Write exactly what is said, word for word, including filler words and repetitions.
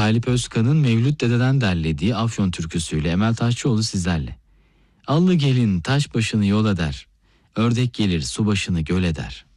Talip Özkan'ın Mevlüt Dede'den derlediği Afyon türküsüyle Emel Taşçıoğlu sizlerle. Allı gelin taş başını yol eder, ördek gelir su başını göl eder.